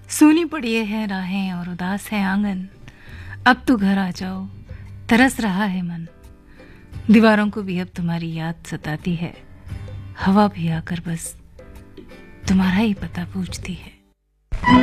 सूनी पड़ी है राहें और उदास है आंगन। अब तो घर आ जाओ, तरस रहा है मन। दीवारों को भी अब तुम्हारी याद सताती है। हवा भी आकर बस तुम्हारा ही पता पूछती है।